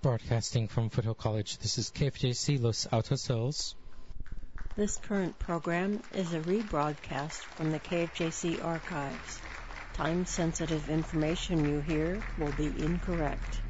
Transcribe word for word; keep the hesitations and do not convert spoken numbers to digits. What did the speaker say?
Broadcasting from Foothill College, this is K F J C Los Altos Hills. This current program is a rebroadcast from the K F J C archives. Time-sensitive information you hear will be incorrect.